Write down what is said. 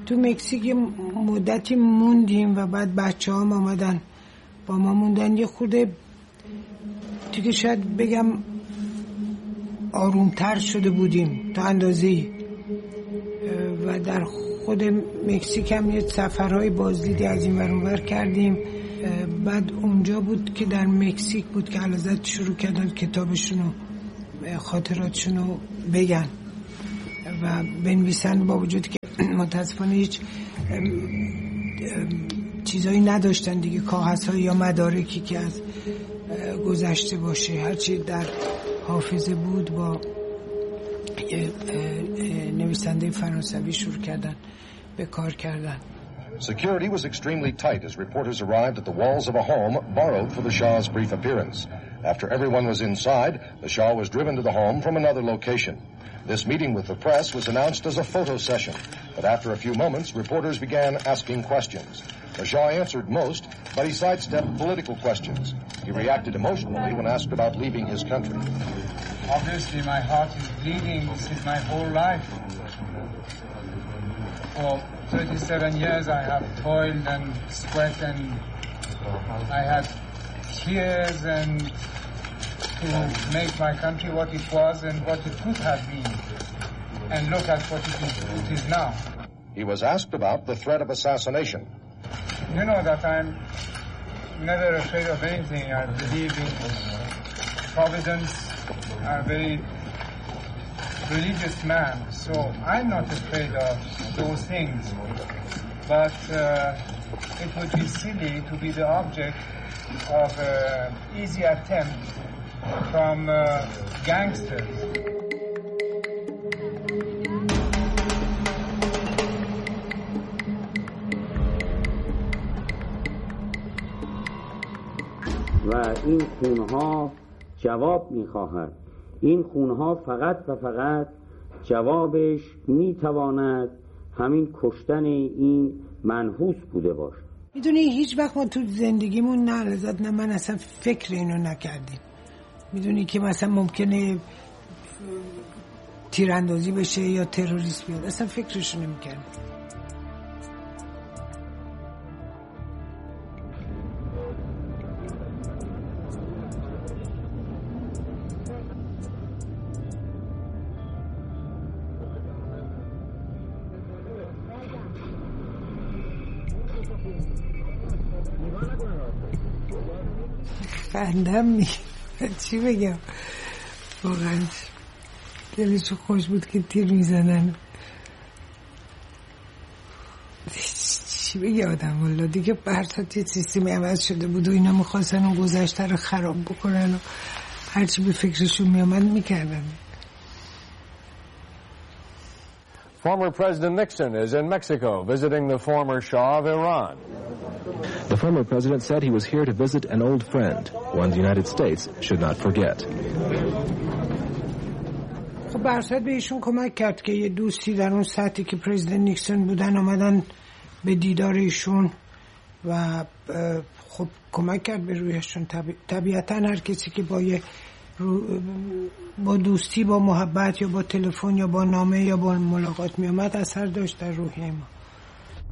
تو مکزیک مدتی موندیم و بعد بچه هم آمدن با ما موندن. یه خورده دیگه شاید بگم آرومتر شده بودیم تا اندازه‌ای و در خود مکزیک هم یه سفرهای بازدیدی از این ور اون ور کردیم. بعد اونجا بود که در مکزیک بود که علازت شروع کردن کتابشونو خاطراتشونو بگن و بنویسن، با وجودی که متاسفانه هیچ چیزایی نداشتن دیگه، کاغذهای یا مدارکی که از گذشته باشه. هرچی در حافظه بود با نویسنده فرانسوی شروع کردن به کار کردن. Security was extremely tight as reporters arrived at the walls of a home borrowed for the Shah's brief appearance. After everyone was inside, the Shah was driven to the home from another location. This meeting with the press was announced as a photo session, but after a few moments, reporters began asking questions. The Shah answered most, but he sidestepped political questions. He reacted emotionally when asked about leaving his country. Obviously, my heart is bleeding since my whole life. For 37 years, I have toiled and sweat, and I had tears and to make my country what it was and what it could have been. And look at what it is now. He was asked about the threat of assassination. You know that I'm never afraid of anything. I believe in providence. I'm a very religious man, so I'm not afraid of those things. But it would be silly to be the object of an easy attempt from gangsters. و این خونها جواب می‌خواهد. این خونها فقط و فقط جوابش میتواند همین کشتن این منحوس بوده باشد. میدونی هیچ وقت ما تو زندگیمون نه لذت نه من اصلا فکر اینو نکردیم. میدونی که مثلا ممکنه تیراندازی بشه یا تروریست بیاد، اصلا فکرشو نمیکردیم. خندم چی بگم، واقعا دلشو خوش بود که تیر میزنن. چی بگه آدم، والا دیگه برسات یه سیستمی عوض شده بود و اینا میخواستن اون گذشته رو خراب بکنن و هرچی به فکرشون میامد میکردن. Former President Nixon is in Mexico visiting the former Shah of Iran. The former president said he was here to visit an old friend, one the United States should not forget. خب برصد بهشون کمک کرد که یه دوستی در اون سطحی که پرزیدنت نیکسون بودن آمدن به دیدار ایشون و خب کمک کرد به رویشون. طبیعتا هر کسی که با دوستی، با محبت یا با تلفن یا با نامه یا با ملاقات می آمد اثر داشت در روحیه ما.